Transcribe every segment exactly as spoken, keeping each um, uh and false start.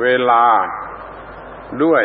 เวลาด้วย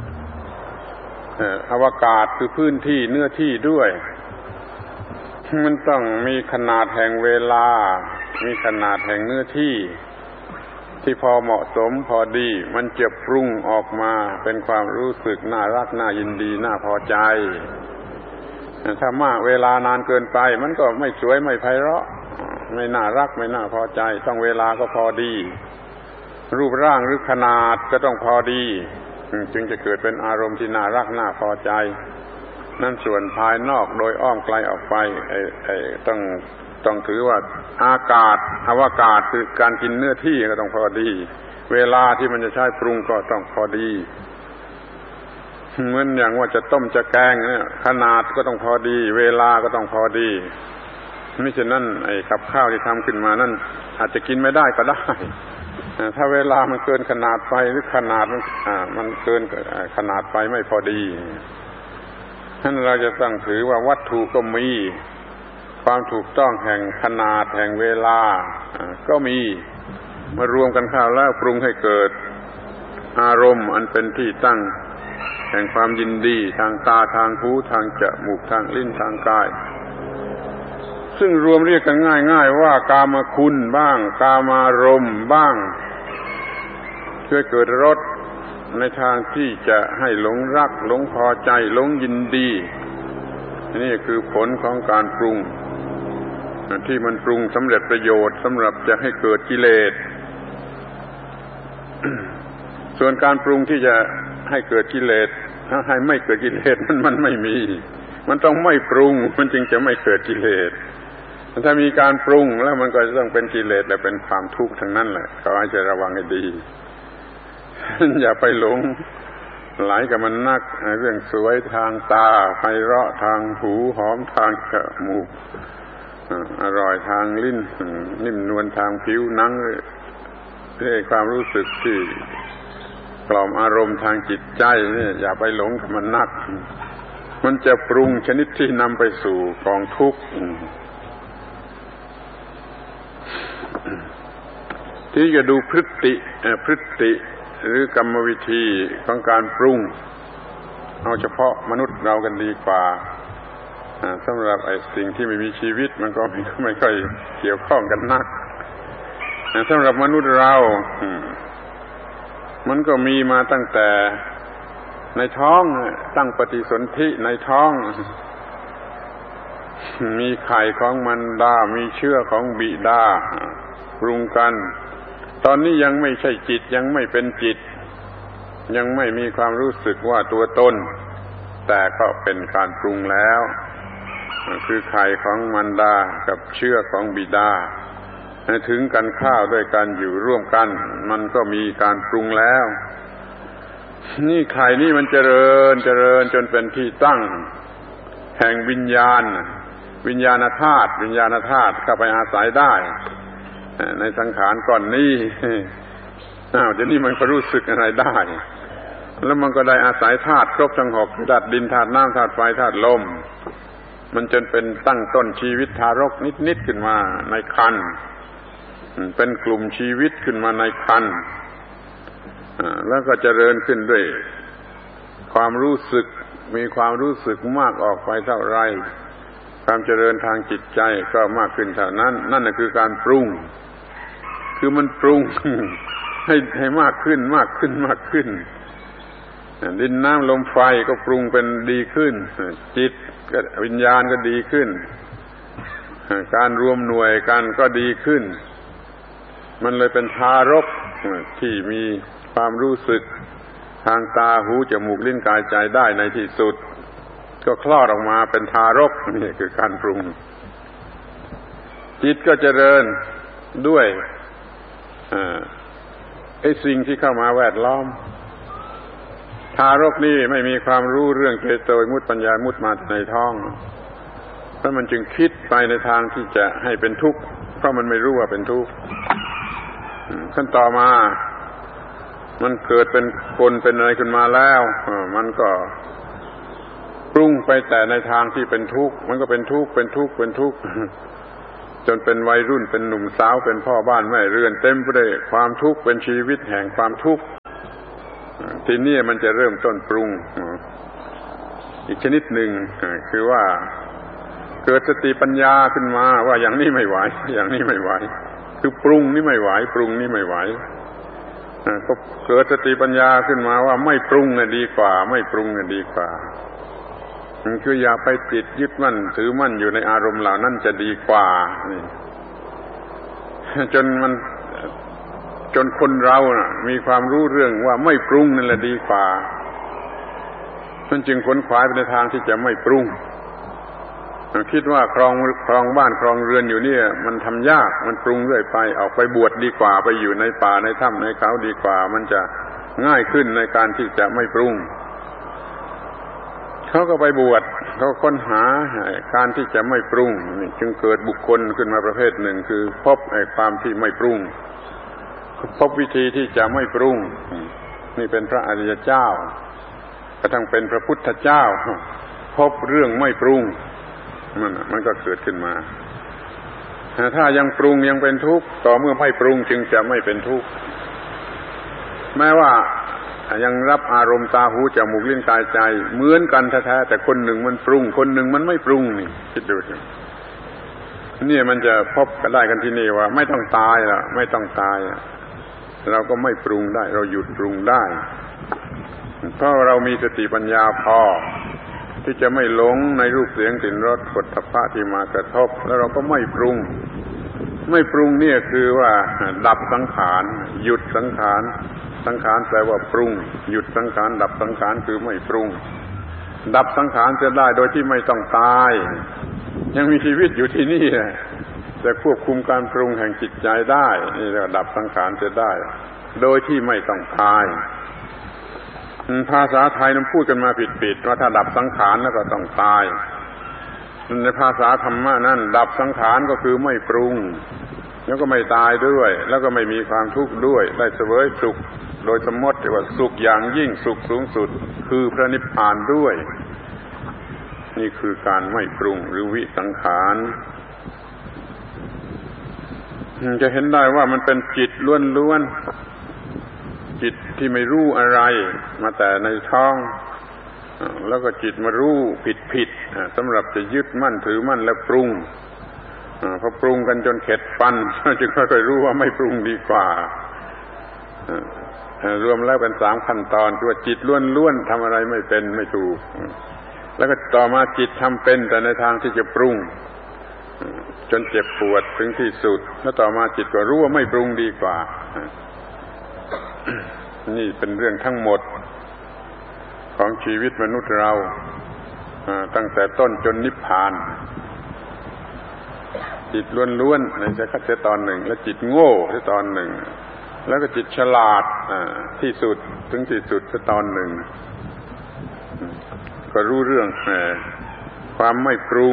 อวกาศคือพื้นที่เนื้อที่ด้วยมันต้องมีขนาดแห่งเวลามีขนาดแห่งเนื้อที่ที่พอเหมาะสมพอดีมันจะปรุงออกมาเป็นความรู้สึกน่ารักน่ายินดีน่าพอใจถ้ามากเวลานานเกินไปมันก็ไม่สวยไม่ไพเราะไม่น่ารักไม่น่าพอใจต้องเวลาก็พอดีรูปร่างหรือขนาดก็ต้องพอดีจึงจะเกิดเป็นอารมณ์ที่น่ารักน่าพอใจนั่นส่วนภายนอกโดยอ้อมไกลออกไปไอ้ไอ้ต้องต้องถือว่าอากาศอวกาศคือการกินเนื้อที่ก็ต้องพอดีเวลาที่มันจะใช้ปรุงก็ต้องพอดีเหมือนอย่างว่าจะต้มจะแกงเนี่ยขนาดก็ต้องพอดีเวลาก็ต้องพอดีไม่เช่นนั้นไอ้กับข้าวที่ทำขึ้นมานั่นอาจจะกินไม่ได้ก็ได้ถ้าเวลามันเกินขนาดไปหรือขนาดมันอ่ามันเกินขนาดไปไม่พอดีฉะนั้นเราจะต้องถือว่าวัตถุก็มีความถูกต้องแห่งขนาดแห่งเวลาก็มีมารวมกันเข้าแล้วปรุงให้เกิดอารมณ์อันเป็นที่ตั้งแห่งความยินดีทางตาทางหูทางจมูกทางลิ้นทางกายซึ่งรวมเรียกกันง่ายๆว่ากามคุณบ้างกามารมณ์บ้างช่วยเกิดรสในทางที่จะให้หลงรักหลงพอใจหลงยินดีนี่คือผลของการปรุงที่มันปรุงสำเร็จประโยชน์สำหรับจะให้เกิดกิเลส ส่วนการปรุงที่จะให้เกิดกิเลสถ้าให้ไม่เกิดกิเลสมันมันไม่มีมันต้องไม่ปรุงมันจึงจะไม่เกิดกิเลสถ้ามีการปรุงแล้วมันก็จะต้องเป็นกิเลสและเป็นความทุกข์ทั้งนั้นแหละขอให้ใจระวังให้ดี อย่าไปหลงไหลกับมันนักเรื่องสวยทางตาไพเราะทางหูหอมทางจมูกอร่อยทางลิ้นนิ่มนวลทางผิวหนังให้ความรู้สึกที่กล่อมอารมณ์ทางจิตใจนี่อย่าไปหลงกับมันนักมันจะปรุงชนิดที่นำไปสู่กองทุกข์ที่จะดูพฤติพฤติหรือกรรมวิธีของการปรุงเอาเฉพาะมนุษย์เรากันดีกว่าสำหรับไอ้สิ่งที่ไม่มีชีวิตมันก็ไม่ค่อยเกี่ยวข้องกันนักสำหรับมนุษย์เรามันก็มีมาตั้งแต่ในท้องตั้งปฏิสนธิในท้องมีไข่ของมารดามีเชื้อของบิดาปรุงกันตอนนี้ยังไม่ใช่จิตยังไม่เป็นจิตยังไม่มีความรู้สึกว่าตัวตนแต่ก็เป็นการปรุงแล้วคือไข่ของมารดากับเชื้อของบิดาถึงกันข้าวด้วยกันอยู่ร่วมกันมันก็มีการปรุงแล้วนี่ไข่นี่มันเจริญเจริญจนเป็นที่ตั้งแห่งวิญญาณวิญญาณธาตุวิญญาณธาตุเข้าไปอาศัยได้ในสังขารก้อนนี้อ้าวเดี๋ยวนี้มันก็รู้สึกอะไรได้แล้วมันก็ได้อาศัยธาตุครบทั้งหกธาตุดินธาตุน้ำธาตุไฟธาตุลมมันจนเป็นตั้งต้นชีวิตทารกนิดๆขึ้นมาในครรภ์เป็นกลุ่มชีวิตขึ้นมาในครรภ์แล้วก็เจริญขึ้นด้วยความรู้สึกมีความรู้สึกมากออกไปเท่าไรความเจริญทางจิตใจก็มากขึ้นเท่านั้นนั่นน่ะคือการปรุงคือมันปรุง ให้ให้มากขึ้นมากขึ้นมากขึ้นดินน้ำลมไฟก็ปรุงเป็นดีขึ้นจิตก็วิญญาณก็ดีขึ้นการรวมหน่วยกันก็ดีขึ้นมันเลยเป็นทารกที่มีความรู้สึกทางตาหูจมูกลิ้นกายใจได้ในที่สุดก็คลอดออกมาเป็นทารกนี่คือการปรุงจิตก็เจริญด้วยไอ้สิ่งที่เข้ามาแวดล้อมทารกนี่ไม่มีความรู้เรื่องเจโตวิมุตติปัญญามุตติมาในท้องเพราะมันจึงคิดไปในทางที่จะให้เป็นทุกข์เพราะมันไม่รู้ว่าเป็นทุกข์ขั้นต่อมามันเกิดเป็นคนเป็นอะไรขึ้นมาแล้วมันก็ปรุงไปแต่ในทางที่เป็นทุกข์มันก็เป็นทุกข์เป็นทุกข์เป็นทุกข์จนเป็นวัยรุ่นเป็นหนุ่มสาวเป็นพ่อบ้านแม่เรือนเต็มไปด้วยความทุกข์เป็นชีวิตแห่งความทุกข์ทีนี้มันจะเริ่มต้นปรุงอีกชนิดหนึ่งคือว่าเกิดสติปัญญาขึ้นมาว่าอย่างนี้ไม่ไหวอย่างนี้ไม่ไหวคือปรุงนี่ไม่ไหวปรุงนี่ไม่ไหวก็เกิดสติปัญญาขึ้นมาว่าไม่ปรุงน่ะดีกว่าไม่ปรุงน่ะดีกว่าคืออย่าไปติดยึดมั่นถือมั่นอยู่ในอารมณ์เหล่านั้นจะดีกว่านี่จนมันจนคนเราน่ะมีความรู้เรื่องว่าไม่ปรุงนั่นแหละดีกว่ามันจึงขวนขวายไปในทางที่จะไม่ปรุงคิดว่าครองครองบ้านครองเรือนอยู่เนี่ยมันทำยากมันปรุงเรื่อยไปออกไปบวชดีกว่าไปอยู่ในป่าในถ้ำในเขาดีกว่ามันจะง่ายขึ้นในการที่จะไม่ปรุงเขาก็ไปบวชเขาค้นหาการที่จะไม่ปรุงจึงเกิดบุคคลขึ้นมาประเภทหนึ่งคือพบไอ้ความที่ไม่ปรุงพบวิธีที่จะไม่ปรุงนี่เป็นพระอริยเจ้ากระทั่งเป็นพระพุทธเจ้าพบเรื่องไม่ปรุงมันมันก็เกิดขึ้นมาถ้ายังปรุงยังเป็นทุกข์ต่อเมื่อไม่ปรุงจึงจะไม่เป็นทุกข์แม้ว่ายังรับอารมณ์ตาหูจมูกลิ้นกายใจเหมือนกันแท้ๆแต่คนหนึ่งมันปรุงคนหนึ่งมันไม่ปรุงนี่คิดดูสินี่มันจะพบกันได้กันที่นี่ว่าไม่ต้องตายล่ะไม่ต้องตายเราก็ไม่ปรุงได้เราหยุดปรุงได้เพราะเรามีสติปัญญาพอที่จะไม่หลงในรูปเสียงกลิ่นรสผลทพะที่มากระทบแล้วเราก็ไม่ปรุงไม่ปรุงเนี่ยคือว่าดับสังขารหยุดสังขารสังขารแปลว่าปรุงหยุดสังขารดับสังขารคือไม่ปรุงดับสังขารจะได้โดยที่ไม่ต้องตายยังมีชีวิตอยู่ที่นี่จะควบคุมการปรุงแห่งจิตใจได้นี่เรียกว่าดับสังขารจะได้โดยที่ไม่ต้องตายภาษาไทยนั้นพูดกันมาผิดๆว่าถ้าดับสังขารแล้วก็ต้องตายในภาษาธรรมะนั้นดับสังขารก็คือไม่ปรุงแล้วก็ไม่ตายด้วยแล้วก็ไม่มีความทุกข์ด้วยได้เสวยสุขโดยสมมติว่าสุขอย่างยิ่งสุขสูงสุดคือพระนิพพานด้วยนี่คือการไม่ปรุงหรือวิสังขารจะเห็นได้ว่ามันเป็นจิตล้วนๆจิตที่ไม่รู้อะไรมาแต่ในท้องแล้วก็จิตมารู้ผิดๆสำหรับจะยึดมั่นถือมั่นแล้วปรุงพอปรุงกันจนเข็ดฟันจึงค่อยๆรู้ว่าไม่ปรุงดีกว่ารวมแล้วเป็นสามขั้นตอนคือจิตล้วนๆทำอะไรไม่เป็นไม่ถูกแล้วก็ต่อมาจิตทำเป็นแต่ในทางที่จะปรุงจนเจ็บปวดถึงที่สุดแล้วต่อมาจิตก็รู้ว่าไม่ปรุงดีกว่านี่เป็นเรื่องทั้งหมดของชีวิตมนุษย์เราตั้งแต่ต้นจนนิพพานจิตล้วนๆในสักตอนหนึ่งแล้วจิตโง่ในตอนหนึ่งแล้วก็จิตฉลาดที่สุดถึงที่สุดตอนหนึ่งก็รู้เรื่องความไม่ปรุง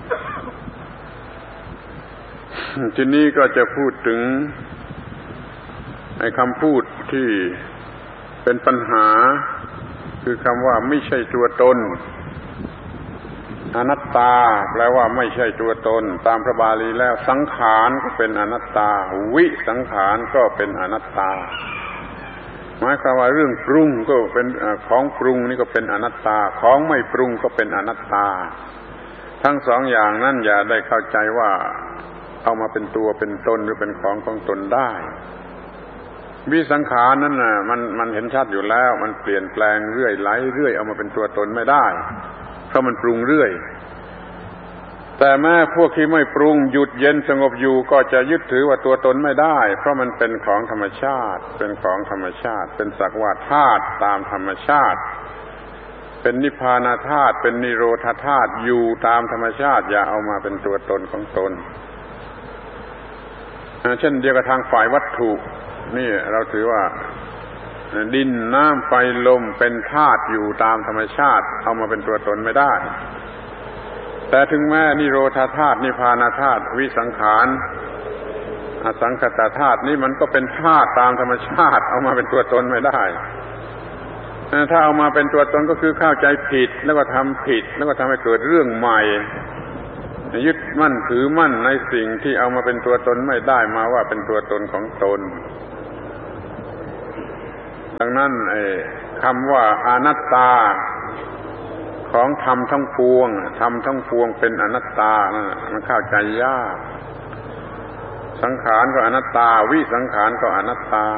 ทีนี้ก็จะพูดถึงไอ้คำพูดที่เป็นปัญหาคือคำว่าไม่ใช่ตัวตนอนัตตาแปลว่าไม่ใช่ตัวตนตามพระบาลีแล้วสังขารก็เป็นอนัตตาวิสังขารก็เป็นอนัตตาหมายความว่าเรื่องปรุงก็เป็นของปรุงนี่ก็เป็นอนัตตาของไม่ปรุงก็เป็นอนัตตาทั้งสองอย่างนั้นอย่าได้เข้าใจว่าเอามาเป็นตัวเป็นตนหรือเป็นของของตนได้วิสังขารนั้นน่ะมันมันเห็นชัดอยู่แล้วมันเปลี่ยนแปลงเรื่อยไหลเรื่อยเอามาเป็นตัวตนไม่ได้เพราะมันปรุงเรื่อยแต่แม้พวกที่ไม่ปรุงหยุดเย็นสงบอยู่ก็จะยึดถือว่าตัวตนไม่ได้เพราะมันเป็นของธรรมชาติเป็นของธรรมชาติเป็นสักว่าธาตุตามธรรมชาติเป็นนิพพานธาตุเป็นนิโรธธาตุอยู่ตามธรรมชาติอย่าเอามาเป็นตัวตนของตนเช่นเดียวกับทางฝ่ายวัตถุนี่เราถือว่าดินน้ำไฟลมเป็นธาตุอยู่ตามธรรมชาติเอามาเป็นตัวตนไม่ได้แต่ถึงแม้นิโรธาธาตุนิพพานธาตุวิสังขารอสังขตธาตุนี่มันก็เป็นธาตุตามธรรมชาติเอามาเป็นตัวตนไม่ได้ถ้าเอามาเป็นตัวตนก็คือเข้าใจผิดแล้วก็ทำผิดแล้วก็ทำให้เกิดเรื่องใหม่ยึดมั่นถือมั่นในสิ่งที่เอามาเป็นตัวตนไม่ได้มาว่าเป็นตัวตนของตนดังนั้นไอ้คำว่าอนัตตาของธรรมทั้งปวงธรรมทั้งปวงเป็นอนัตตานะมันเข้าใจยากสังขารก็อนัตตาวิสังขารก็อนัตตา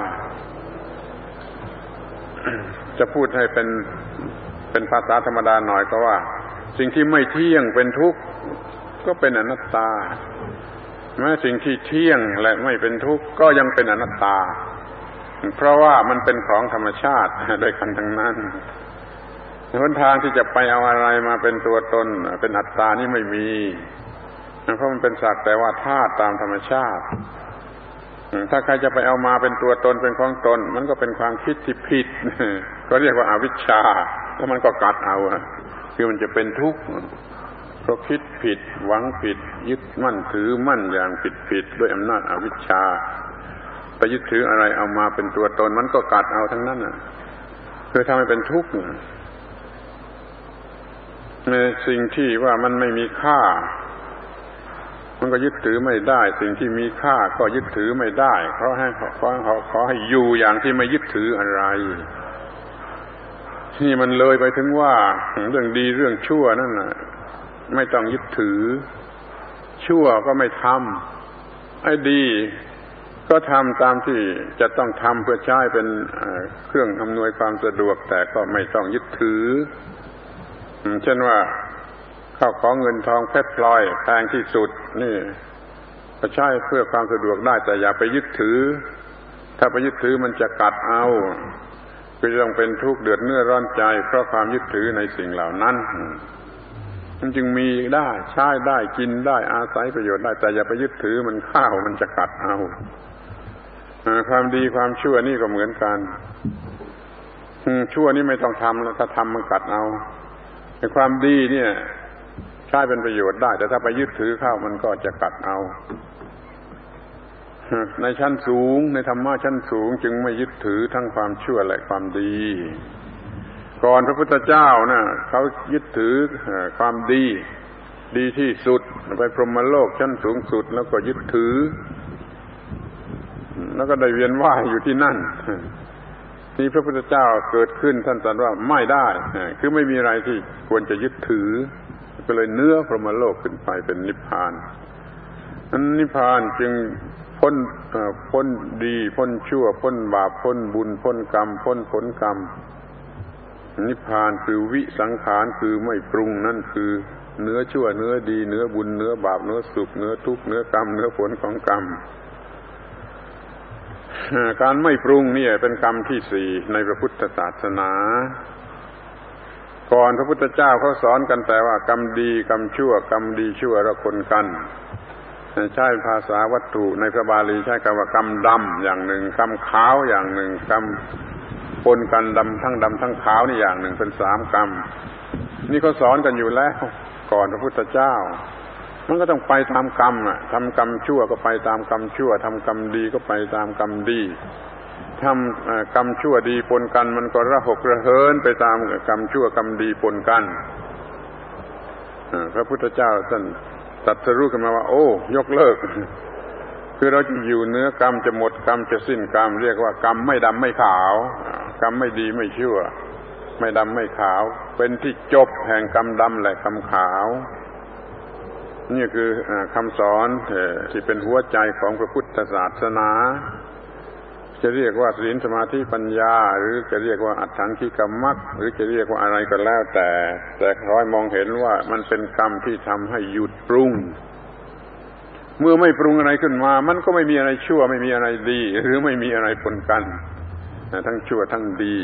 จะพูดให้เป็นเป็นภาษาธรรมดาหน่อยก็ว่าสิ่งที่ไม่เที่ยงเป็นทุกข์ก็เป็นอนัตตาแม้สิ่งที่เที่ยงและไม่เป็นทุกข์ก็ยังเป็นอนัตตาเพราะว่ามันเป็นของธรรมชาติโดยกันทั้งนั้นหนทางที่จะไปเอาอะไรมาเป็นตัวตนเป็นอัตตานี่ไม่มีเพราะมันเป็นสักแต่ว่าธาตุตามธรรมชาติถ้าใครจะไปเอามาเป็นตัวตนเป็นของตนมันก็เป็นความคิดที่ผิดก็เรียกว่าอวิชชาแล้วมันก็กัดเอาคือมันจะเป็นทุกข์เพราะคิดผิดหวังผิดยึดมั่นถือมั่นอย่างผิดๆด้วยอำนาจอวิชชาไปยึดถืออะไรเอามาเป็นตัวตนมันก็กัดเอาทั้งนั้นน่ะคือทำให้เป็นทุกข์ในสิ่งที่ว่ามันไม่มีค่ามันก็ยึดถือไม่ได้สิ่งที่มีค่าก็ยึดถือไม่ได้เพราะให้ขอขอให้อยู่อย่างที่ไม่ยึดถืออะไรนี่มันเลยไปถึงว่าเรื่องดีเรื่องชั่วนั่นน่ะไม่ต้องยึดถือชั่วก็ไม่ทำไอ้ดีก็ทำตามที่จะต้องทำเพื่อใช้เป็นเครื่องอำนวยความสะดวกแต่ก็ไม่ต้องยึดถือเช่นว่าข้าวของเงินทองเพชรพลอยแพงที่สุดนี่ก็ใช้เพื่อความสะดวกได้แต่อย่าไปยึดถือถ้าไปยึดถือมันจะกัดเอาคือต้องเป็นทุกข์เดือดเนื้อร้อนใจเพราะความยึดถือในสิ่งเหล่านั้นมันจึงมีได้ใช้ได้กินได้อาศัยประโยชน์ได้แต่อย่าไปยึดถือมันข้าวมันจะกัดเอาความดีความชั่วนี่ก็เหมือนกันชั่วนี่ไม่ต้องทำแล้วถ้าทำมันกัดเอาแต่ความดีเนี่ยใช้เป็นประโยชน์ได้แต่ถ้าไปยึดถือเข้ามันก็จะกัดเอาในชั้นสูงในธรรมะชั้นสูงจึงไม่ยึดถือทั้งความชั่วและความดีก่อนพระพุทธเจ้านะเขายึดถือความดีดีที่สุดไปพรหมโลกชั้นสูงสุดแล้วก็ยึดถือแล้วก็ได้เวียนว่ายอยู่ที่นั่นนี่พระพุทธเจ้าเกิดขึ้นท่านตรัสว่าไม่ได้คือไม่มีอะไรที่ควรจะยึดถือก็เลยเนื้อพรหมโลกขึ้นไปเป็นนิพพานนั้นนิพพานจึงพ้นพ้นดีพ้นชั่วพ้นบาปพ้นบุญพ้นกรรมพ้นผลกรรมนิพพานคือวิสังขารคือไม่ปรุงนั่นคือเนื้อชั่วเนื้อดีเนื้อบุญเนื้อบาปเนื้อสุขเนื้อทุกข์เนื้อกรรมเนื้อผลของกรรมการไม่ปรุงนี่เป็นกรรมที่สี่ในพระพุทธศาสนาก่อนพระพุทธเจ้าเขาสอนกันแต่ว่ากรรมดีกรรมชั่วกรรมดีชั่วละคนกันใช้ภาษาวัตถุในพระบาลีใช้คำว่ากรรมดำอย่างหนึ่งกรรมขาวอย่างหนึ่งกรรมปนกันดำทั้งดำทั้งขาวนี่อย่างหนึ่งเป็นสามกรรมนี่เขาสอนกันอยู่แล้วก่อนพระพุทธเจ้ามันก็ต้องไปตามกรรมอ่ะทำกรรมชั่วก็ไปตามกรรมชั่วทำกรรมดีก็ไปตามกรรมดีทำกรรมชั่วดีปนกันมันก็ระหกระเหินไปตามกรรมชั่วกรรมดีปนกันพระพุทธเจ้าท่านตรัสรู้ขึ้นมาว่าโอ้ยกเลิกคือเราจะอยู่เนื้อกรรมจะหมดกรรมจะสิ้นกรรมเรียกว่ากรรมไม่ดำไม่ขาวกรรมไม่ดีไม่ชั่วไม่ดำไม่ขาวเป็นที่จบแห่งกรรมดำและกรรมขาวนี่คือคำสอนที่เป็นหัวใจของพระพุทธศาสนาจะเรียกว่าศีลสมาธิปัญญาหรือจะเรียกว่าอัตถังคิกมรรคหรือจะเรียกว่าอะไรก็แล้วแต่แต่ขอให้มองเห็นว่ามันเป็นกรรมที่ทำให้หยุดปรุงเมื่อไม่ปรุงอะไรขึ้นมามันก็ไม่มีอะไรชั่วไม่มีอะไรดีหรือไม่มีอะไรปนกันทั้งชั่วทั้งดี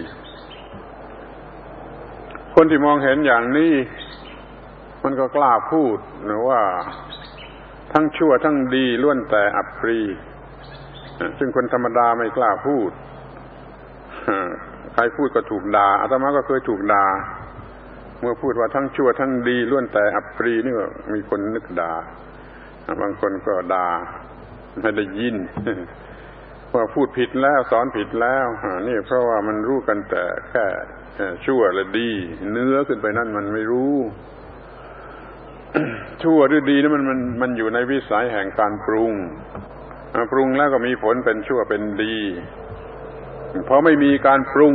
คนที่มองเห็นอย่างนี้มันก็กล้าพูดนะว่าทั้งชั่วทั้งดีล้วนแต่อัปรีซึ่งคนธรรมดาไม่กล้าพูดใครพูดก็ถูกด่าอาตมาก็เคยถูกด่าเมื่อพูดว่าทั้งชั่วทั้งดีล้วนแต่อัปรีนี่มีคนนึกด่าบางคนก็ด่าไม่ได้ยินว่าพูดผิดแล้วสอนผิดแล้วนี่เพราะว่ามันรู้กันแต่แค่ชั่วและดีเนื้อขึ้นไปนั่นมันไม่รู้ชั่วหรือดีนั้นมันมันมันอยู่ในวิสัยแห่งการปรุงปรุงแล้วก็มีผลเป็นชั่วเป็นดีพอไม่มีการปรุง